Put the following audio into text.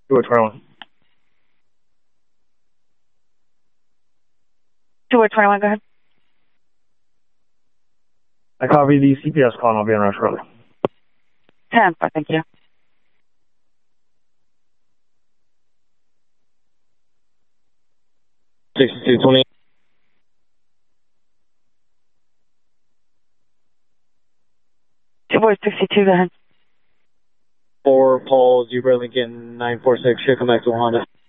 221. 221, go ahead. I copy the CPS call and I'll be on route shortly. 10, thank you. $62.20. 2-4-62, go ahead. 4 Paul Zebra Lincoln 946 should come back to Honda.